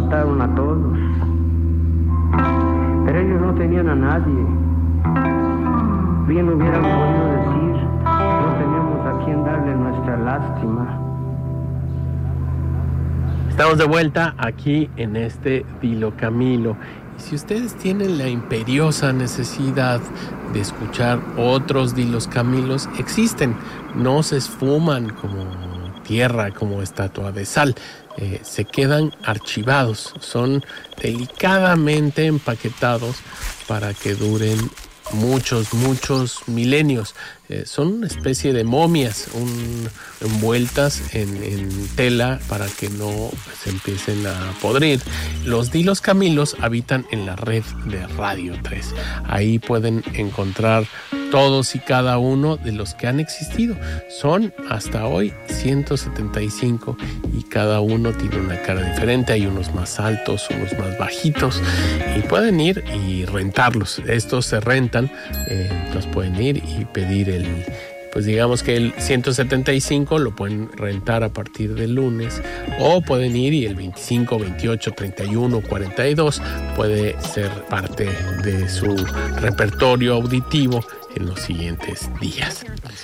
mataron a todos. Pero ellos no tenían a nadie. Bien hubieran podido decir, no tenemos a quien darle nuestra lástima. Estamos de vuelta aquí en este Dilo Camilo. Y si ustedes tienen la imperiosa necesidad de escuchar otros Dilos Camilos, existen. No se esfuman como tierra, como estatua de sal. Se quedan archivados. Son delicadamente empaquetados para que duren muchos milenios. Son una especie de momias envueltas en tela para que no se empiecen a podrir. Los Dilos Camilos habitan en la red de Radio 3. Ahí pueden encontrar todos y cada uno de los que han existido. Son hasta hoy 175 y cada uno tiene una cara diferente. Hay unos más altos, unos más bajitos y pueden ir y rentarlos. Estos se rentan, los pueden ir y pedir pues digamos que el 175 lo pueden rentar a partir del lunes, o pueden ir y el 25, 28, 31, 42 puede ser parte de su repertorio auditivo en los siguientes días.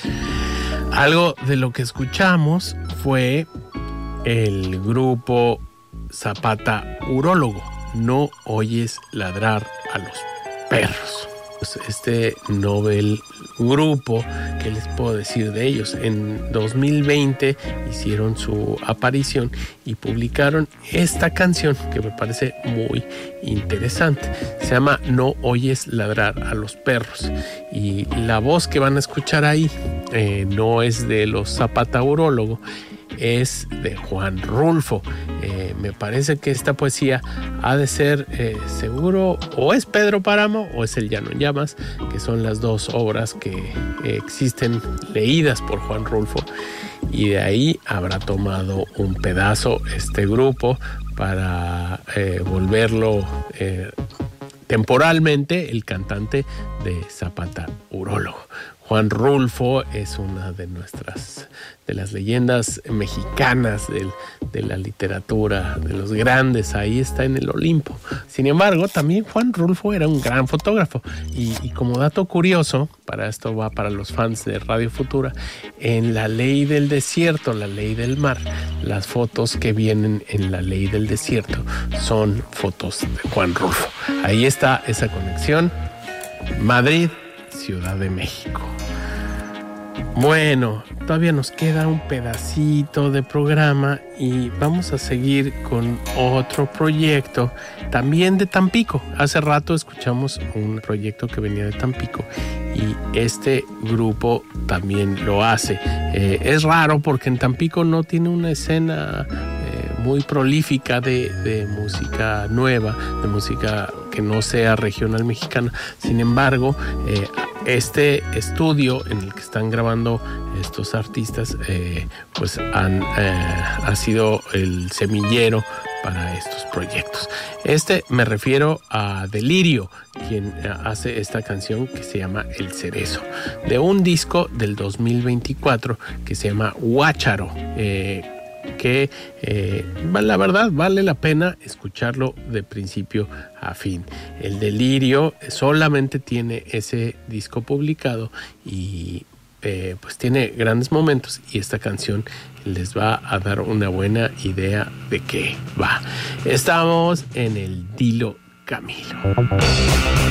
Algo de lo que escuchamos fue el grupo Zapata Urólogo, No oyes ladrar a los perros. Este novel grupo, ¿qué les puedo decir de ellos? En 2020 hicieron su aparición y publicaron esta canción que me parece muy interesante. Se llama No oyes ladrar a los perros, y la voz que van a escuchar ahí no es de los Zapata Urólogo, es de Juan Rulfo. Me parece que esta poesía ha de ser seguro o es Pedro Páramo o es El Llano en Llamas, que son las dos obras que existen leídas por Juan Rulfo, y de ahí habrá tomado un pedazo este grupo para volverlo temporalmente el cantante de Zapata Urólogo. Juan Rulfo es una de las leyendas mexicanas de la literatura, de los grandes. Ahí está en el Olimpo. Sin embargo, también Juan Rulfo era un gran fotógrafo. Y como dato curioso, para esto va para los fans de Radio Futura, en La Ley del Desierto, La Ley del Mar, las fotos que vienen en La Ley del Desierto son fotos de Juan Rulfo. Ahí está esa conexión. Madrid, Ciudad de México. Bueno, todavía nos queda un pedacito de programa y vamos a seguir con otro proyecto, también de Tampico. Hace rato escuchamos un proyecto que venía de Tampico y este grupo también lo hace. Es raro porque en Tampico no tiene una escena muy prolífica de música nueva, de música que no sea regional mexicana. Sin embargo, este estudio en el que están grabando estos artistas pues ha sido el semillero para estos proyectos. Me refiero a Delirio, quien hace esta canción que se llama El Cerezo, de un disco del 2024 que se llama Guácharo, que la verdad vale la pena escucharlo de principio a fin. El Delirio solamente tiene ese disco publicado y pues tiene grandes momentos, y esta canción les va a dar una buena idea de qué va. Estamos en el Dilo Camilo.